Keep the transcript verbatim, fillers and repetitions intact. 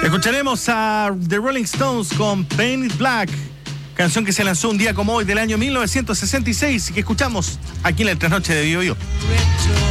Escucharemos a The Rolling Stones con Paint It Black, canción que se lanzó un día como hoy del año mil novecientos sesenta y seis y que escuchamos aquí en la trasnoche de Bio Bio.